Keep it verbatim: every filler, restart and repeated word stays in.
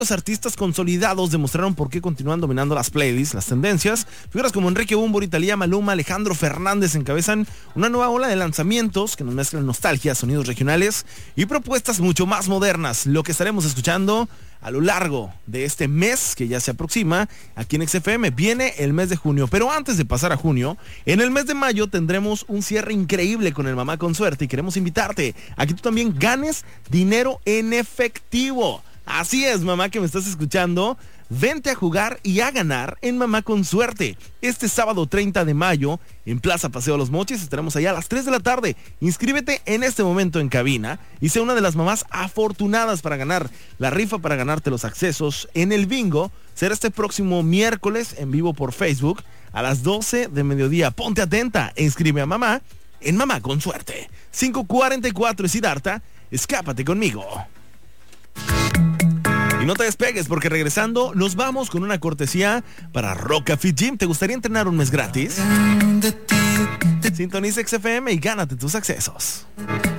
Los artistas consolidados demostraron por qué continúan dominando las playlists, las tendencias. Figuras como Enrique Bunbury, Thalía, Maluma, Alejandro Fernández encabezan una nueva ola de lanzamientos que nos mezclan nostalgia, sonidos regionales y propuestas mucho más modernas. Lo que estaremos escuchando a lo largo de este mes que ya se aproxima aquí en X F M. Viene el mes de junio, pero antes de pasar a junio, en el mes de mayo tendremos un cierre increíble con el Mamá con Suerte y queremos invitarte a que tú también ganes dinero en efectivo. Así es, mamá que me estás escuchando, vente a jugar y a ganar en Mamá con Suerte. Este sábado treinta de mayo en Plaza Paseo Los Mochis estaremos allá a las tres de la tarde. Inscríbete en este momento en cabina y sé una de las mamás afortunadas para ganar la rifa, para ganarte los accesos en el bingo. Será este próximo miércoles en vivo por Facebook a las doce de mediodía. Ponte atenta e inscribe a mamá en Mamá con Suerte. cinco cuarenta y cuatro Siddhartha, escápate conmigo. Y no te despegues porque regresando nos vamos con una cortesía para Roca Fit Gym. ¿Te gustaría entrenar un mes gratis? Sintoniza X F M y gánate tus accesos.